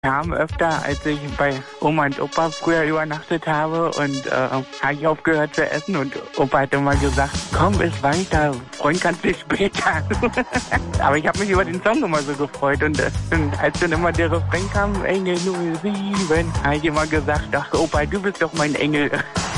Kam öfter, als ich bei Oma und Opa früher übernachtet habe und habe ich aufgehört zu essen und Opa hat immer gesagt, komm, iss weiter, freuen kannst dich später. Aber ich habe mich über den Song immer so gefreut und als dann immer der Refrain kam, Engel 07, habe ich immer gesagt, ach Opa, du bist doch mein Engel.